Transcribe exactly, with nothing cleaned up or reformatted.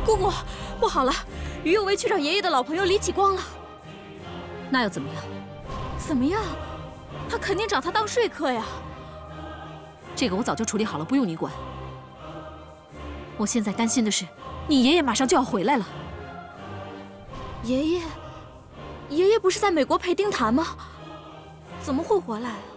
姑姑，不好了，于有为去找爷爷的老朋友李启光了。 那又怎么样？ 怎么样？他肯定找他当说客呀。 这个我早就处理好了，不用你管。我现在担心的是，你爷爷马上就要回来了。 爷爷，爷爷不是在美国陪丁谈吗？怎么会回来？